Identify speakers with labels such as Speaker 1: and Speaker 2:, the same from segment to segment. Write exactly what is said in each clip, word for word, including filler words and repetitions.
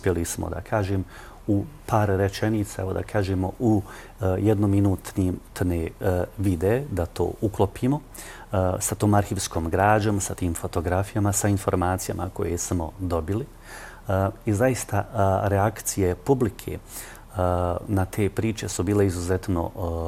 Speaker 1: uspjeli smo, da kažem, u par rečenica, evo da kažemo, u jednominutni tne videe, da to uklopimo sa tom arhivskom građom, sa tim fotografijama, sa informacijama koje smo dobili. I zaista reakcije publike na te priče su bile izuzetno,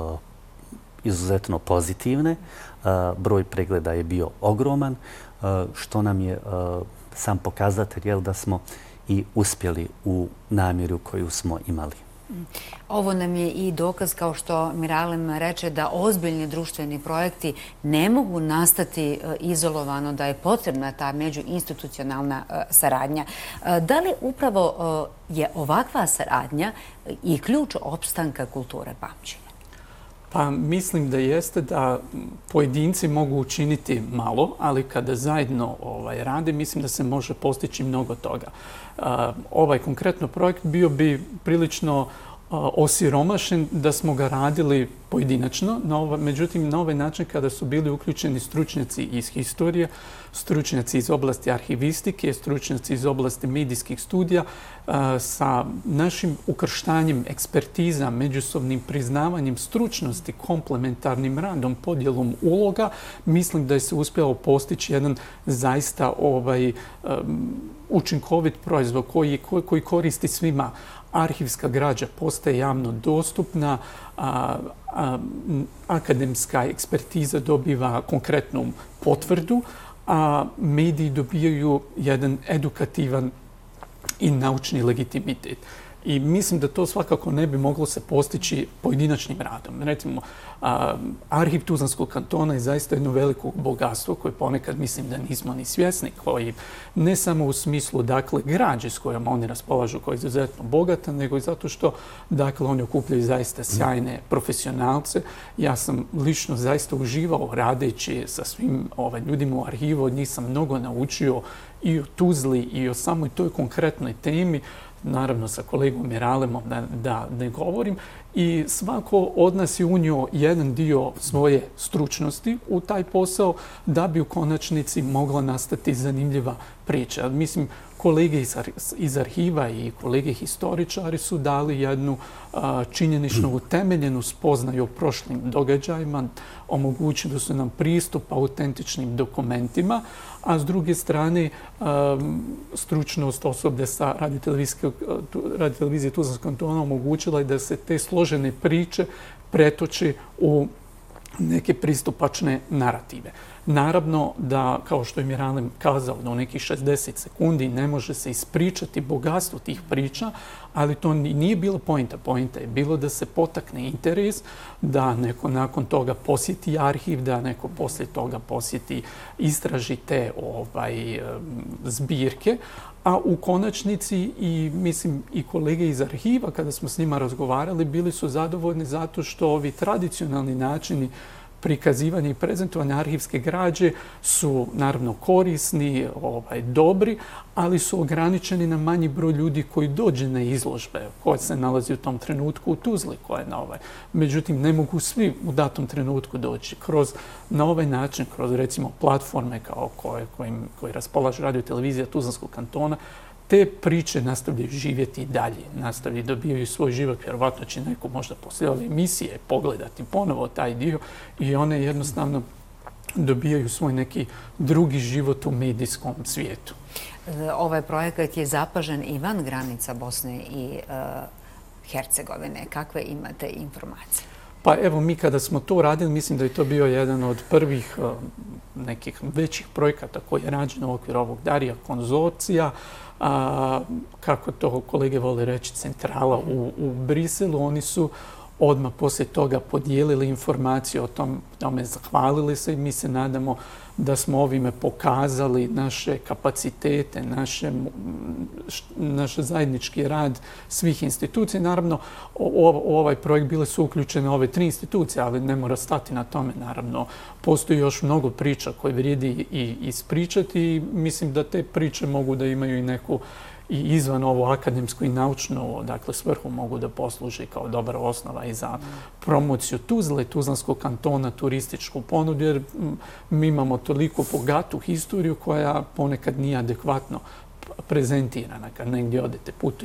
Speaker 1: izuzetno pozitivne. Broj pregleda je bio ogroman, što nam je sam pokazatelj jel, da smo i uspjeli u namjeru koju smo imali.
Speaker 2: Ovo nam je i dokaz, kao što Miralem reče, da ozbiljni društveni projekti ne mogu nastati izolovano, da je potrebna ta međuinstitucionalna saradnja. Da li upravo je ovakva saradnja i ključ opstanka kulture pamćenja?
Speaker 3: Pa mislim da jeste da pojedinci mogu učiniti malo, ali kada zajedno ovaj, rade, mislim da se može postići mnogo toga. Ovaj konkretno projekt bio bi prilično osiromašen da smo ga radili pojedinačno, no, međutim na ovaj način kada su bili uključeni stručnjaci iz historije, stručnjaci iz oblasti arhivistike, stručnjaci iz oblasti medijskih studija, sa našim ukrštanjem ekspertiza, međusobnim priznavanjem stručnosti, komplementarnim radom, podjelom uloga, mislim da je se uspjelo postići jedan zaista ovaj, učinkovit proizvod koji, koji, koji koristi svima. Arhivska građa postaje javno dostupna, a, a, akademska ekspertiza dobiva konkretnu potvrdu, a mediji dobijaju jedan edukativan i naučni legitimitet. I mislim da to svakako ne bi moglo se postići pojedinačnim radom. Recimo, arhiv Tuzlanskog kantona je zaista jedno veliko bogatstvo koje ponekad mislim da nismo ni svjesni, koji ne samo u smislu dakle, građe s kojom oni raspolažu koja je izuzetno bogata, nego i zato što dakle, oni okupljaju zaista sjajne profesionalce. Ja sam lično zaista uživao radeći sa svim ovaj, ljudima u arhivu, od njih sam mnogo naučio i o Tuzli i o samoj toj konkretnoj temi, naravno sa kolegom Miralemom da, da ne govorim. I svako od nas je unio jedan dio svoje stručnosti u taj posao da bi u konačnici mogla nastati zanimljiva priča. Mislim, kolege iz arhiva i kolege historičari su dali jednu činjenično utemeljenu spoznaju o prošlim događajima, omogućili su nam pristup autentičnim dokumentima, a s druge strane stručnost osoblja sa radiotelevizije Tuzlanskog kantona omogućila je da se te složene priče pretoče u neke pristupačne narative. Naravno da, kao što je Miralem kazao, da u nekih šezdeset sekundi ne može se ispričati bogatstvo tih priča, ali to nije bilo pointa. Pointa je bilo da se potakne interes, da neko nakon toga posjeti arhiv, da neko poslije toga posjeti istraži te ovaj, zbirke, a u konačnici i mislim i kolege iz arhiva kada smo s njima razgovarali bili su zadovoljni zato što ovi tradicionalni načini prikazivanja i prezentovanja arhivske građe su naravno korisni, ovaj, dobri, ali su ograničeni na manji broj ljudi koji dođe na izložbe koje se nalazi u tom trenutku u Tuzli. Koje na ovaj. Međutim, ne mogu svi u datom trenutku doći. Kroz, na ovaj način, kroz recimo platforme kao koje, kojim, koji raspolaže radiotelevizija Tuzlanskog kantona, te priče nastavljaju živjeti i dalje, nastavljaju, dobijaju svoj život, vjerovatno će neko možda poslije ove emisije pogledati ponovo taj dio i one jednostavno dobijaju svoj neki drugi život u medijskom svijetu.
Speaker 2: Ovaj projekat je zapažen i van granica Bosne i Hercegovine. Kakve imate informacije?
Speaker 3: Pa evo, mi kada smo to radili, mislim da je to bio jedan od prvih nekih većih projekata koji je rađen u okviru ovog Darija konzorcija, a, kako to kolege vole reći, centrala u, u Briselu. Oni su odmah poslije toga podijelili informacije o tom, tome zahvalili se i mi se nadamo da smo ovime pokazali naše kapacitete, naše, naš zajednički rad svih institucija. Naravno, u ovaj projekt bile su uključene ove tri institucije, ali ne mora stati na tome. Naravno, postoji još mnogo priča koje vrijedi i ispričati i mislim da te priče mogu da imaju i neku i izvan ovo akademsko i naučno, dakle, svrhu mogu da posluži kao dobra osnova i za promociju Tuzle, Tuzlanskog kantona, turističku ponudu, jer mi imamo toliko bogatu historiju koja ponekad nije adekvatno prezentirana kad negdje odete putu.